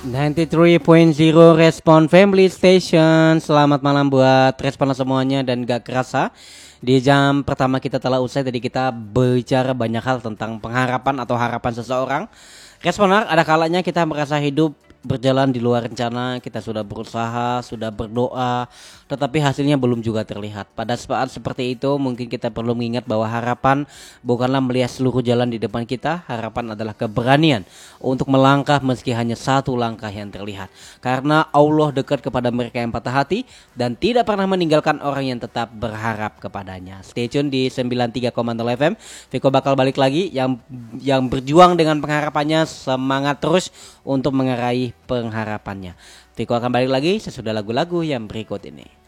93.0 Respon Family Station. Selamat malam buat respon semuanya dan gak kerasa di jam pertama kita telah usai. Tadi kita bicara banyak hal tentang pengharapan atau harapan seseorang. Responer, ada kalanya kita merasa hidup berjalan di luar rencana. Kita sudah berusaha, sudah berdoa, tetapi hasilnya belum juga terlihat. Pada saat seperti itu mungkin kita perlu mengingat bahwa harapan bukanlah melihat seluruh jalan di depan kita. Harapan adalah keberanian untuk melangkah meski hanya satu langkah yang terlihat. Karena Allah dekat kepada mereka yang patah hati dan tidak pernah meninggalkan orang yang tetap berharap kepadanya. Stay tune di 93,0 FM. Viko bakal balik lagi yang berjuang dengan pengharapannya. Semangat terus untuk mengerai pengharapannya. Viko akan balik lagi sesudah lagu-lagu yang berikut ini.